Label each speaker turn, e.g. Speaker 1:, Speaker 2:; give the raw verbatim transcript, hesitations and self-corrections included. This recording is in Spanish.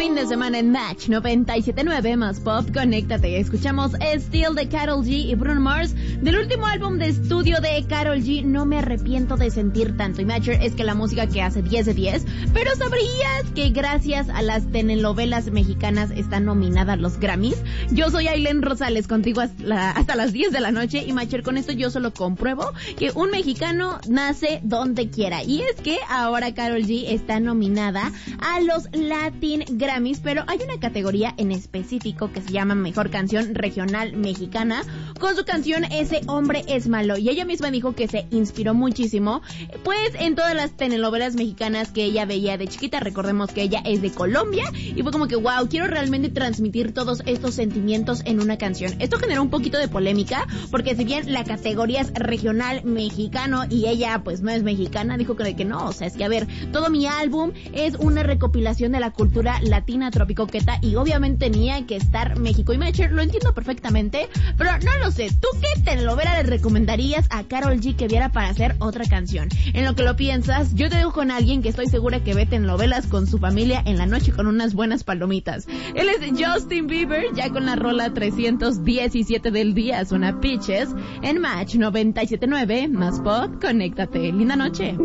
Speaker 1: fin de semana en Match noventa y siete punto nueve más Pop, conéctate. Escuchamos Still de Karol G y Bruno Mars del último álbum de estudio de Karol G, No me arrepiento de sentir tanto. Y Matcher es que la música que hace diez de diez, pero ¿sabrías que gracias a las telenovelas mexicanas está nominada a los Grammys? Yo soy Ailén Rosales, contigo hasta, la, hasta las diez de la noche, y Matcher, con esto yo solo compruebo que un mexicano nace donde quiera. Y es que ahora Karol G está nominada a los Latin Grammys, pero hay una categoría en específico que se llama Mejor Canción Regional Mexicana, con su canción Ese Hombre es Malo, y ella misma dijo que se inspiró muchísimo pues en todas las telenovelas mexicanas que ella veía de chiquita. Recordemos que ella es de Colombia y fue como que wow, quiero realmente transmitir todos estos sentimientos en una canción. Esto generó un poquito de polémica porque si bien la categoría es regional mexicano y ella pues no es mexicana, dijo que, que no, o sea, es que a ver, todo mi álbum es una recopilación de la cultura latina tropicoqueta y obviamente tenía que estar México. Y Matcher, lo entiendo perfectamente, pero no lo sé, ¿tú qué telenovela le recomendarías a Karol G que viera para hacer otra canción? En lo que lo piensas, yo te dejo con alguien que estoy segura que ve telenovelas con su familia en la noche con unas buenas palomitas. Él es Justin Bieber, ya con la rola trescientos diecisiete del día, suena Peaches en Match noventa y siete punto nueve más Pop, conéctate. Linda noche.